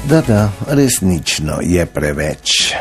Da, resnično je preveč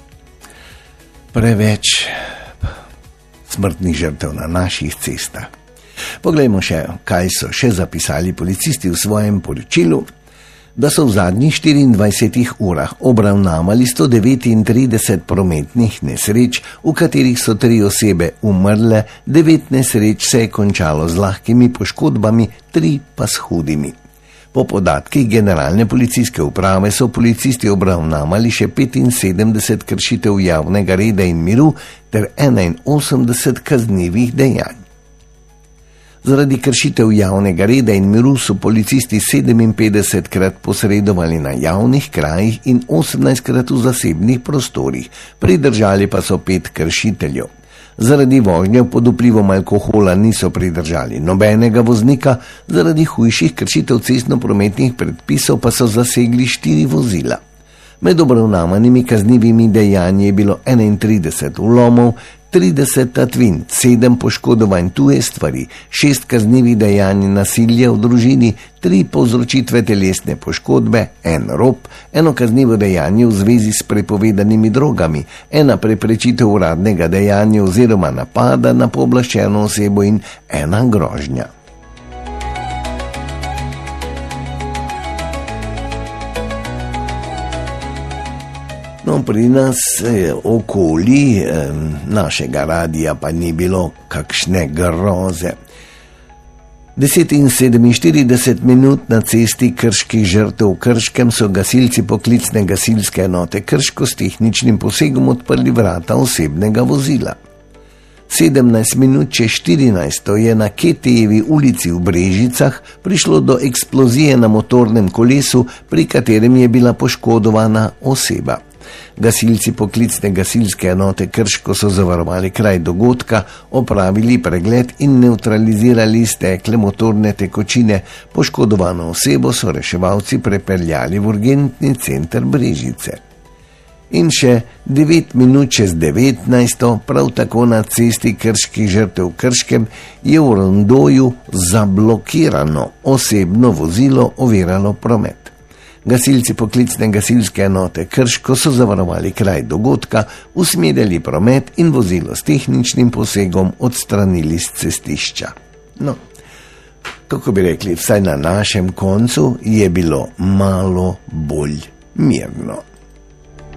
smrtnih žrtev na naših cestah. Poglejmo še, kaj so še zapisali policisti v svojem poročilu, da so v zadnjih 24 urah obravnavali 139 prometnih nesreč, v katerih so 3 osebe umrle, 9 nesreč se je končalo z lahkimi poškodbami, 3 pa s hudimi. Po podatkih Generalne policijske uprave so policisti obravnavali še 75 kršitev javnega reda in miru ter 81 kaznivih dejanj. Zaradi kršitev javnega reda in miru so policisti 57krat posredovali na javnih krajih in 18krat v zasebnih prostorih, pridržali pa so 5 kršiteljev. Zaradi vožnje pod vplivom alkohola niso pridržali nobenega voznika, zaradi hujših kršitev cestno-prometnih predpisov pa so zasegli 4 vozila. Med obravnavanimi kaznivimi dejanji je bilo 31 vlomov, 30 tatvin, 7 poškodovanj tuje stvari, 6 kaznivih dejanj nasilja v družini, 3 povzročitve telesne poškodbe, 1 rop, 1 kaznivo dejanje v zvezi s prepovedanimi drogami, 1 preprečitev uradnega dejanja oziroma napada na pooblaščeno osebo in 1 grožnja. No, pri nas okoli našega radija pa ni bilo kakšne groze. 10:47 na cesti Krških žrtev v Krškem so gasilci poklicne gasilske enote Krško s tehničnim posegom odprli vrata osebnega vozila. 17:14 je na Ketejevi ulici v Brežicah prišlo do eksplozije na motornem kolesu, pri katerem je bila poškodovana oseba. Gasilci poklicne gasilske enote Krško so zavarovali kraj dogodka, opravili pregled in nevtralizirali iztekle motorne tekočine. Poškodovano osebo so reševalci prepeljali v urgentni center Brežice. In še 9:19, prav tako na cesti Krških žrtev v Krškem, je v rondoju zablokirano osebno vozilo oviralo promet. Gasilci poklicne gasilske enote Krško so zavarovali kraj dogodka, usmerjali promet in vozilo s tehničnim posegom odstranili z cestišča. No, kako bi rekli, vsaj na našem koncu je bilo malo bolj mirno.